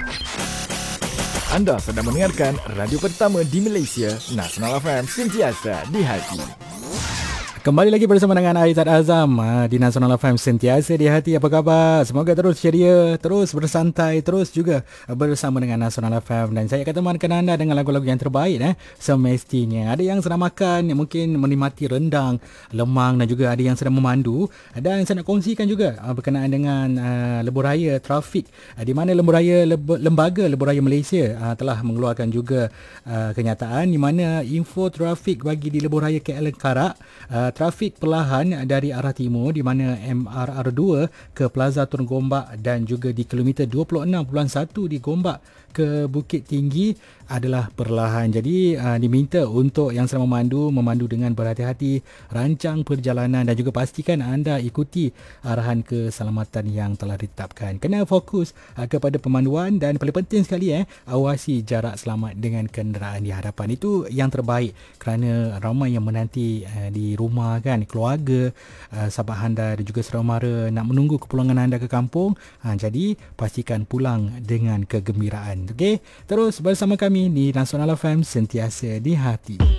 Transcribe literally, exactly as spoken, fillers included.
Anda sedang mendengarkan radio pertama di Malaysia, Nasional F M, sentiasa di hati. Kembali lagi bersama dengan Aizat Azam di Nasional F M, sentiasa di hati. Apa khabar? Semoga terus ceria, terus bersantai, terus juga bersama dengan Nasional F M. Dan saya akan temankan anda dengan lagu-lagu yang terbaik eh, semestinya. Ada yang sedang makan, mungkin menikmati rendang, lemang, dan juga ada yang sedang memandu. Dan saya nak kongsikan juga berkenaan dengan uh, lebuh raya trafik, uh, di mana lebuh raya Leb- Lembaga Lebuh Raya Malaysia uh, telah mengeluarkan juga uh, kenyataan di mana info trafik bagi di lebuh raya K L Karak, uh, trafik perlahan dari arah timur di mana M R R dua ke Plaza Tun Gombak dan juga di kilometer dua puluh enam perpuluhan satu di Gombak ke Bukit Tinggi adalah perlahan. Jadi uh, diminta untuk yang sedang memandu, memandu dengan berhati-hati, rancang perjalanan dan juga pastikan anda ikuti arahan keselamatan yang telah ditetapkan. Kena fokus uh, kepada pemanduan dan paling penting sekali eh awasi jarak selamat dengan kenderaan di hadapan. Itu yang terbaik kerana ramai yang menanti uh, di rumah kan, keluarga, uh, sahabat anda dan juga saudara mara nak menunggu kepulangan anda ke kampung. Uh, jadi pastikan pulang dengan kegembiraan. Okey, terus bersama kami di Nasional F M, sentiasa di hati.